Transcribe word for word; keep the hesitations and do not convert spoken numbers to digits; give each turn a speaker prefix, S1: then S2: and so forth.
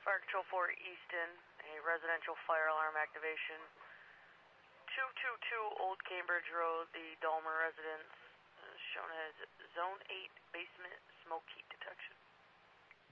S1: Fire Control four Easton, a residential fire alarm activation. two two two Old Cambridge Road, the Dahmer residence, uh, shown as Zone eight basement smoke heat detection.